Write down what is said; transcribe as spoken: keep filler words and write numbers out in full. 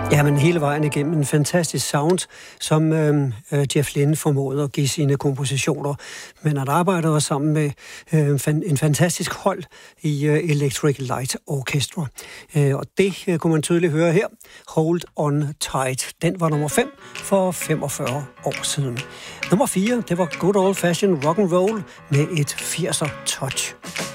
Ja, men hele vejen igennem en fantastisk sound, som øh, Jeff Lynne formåede at give sine kompositioner. Men han arbejder også sammen med øh, en fantastisk hold i øh, Electric Light Orchestra. Øh, og det øh, kunne man tydeligt høre her. Hold on Tight. Den var nummer fem for femogfyrre år siden. Nummer fire, det var Good Old Fashioned Rock and Roll med et firser touch.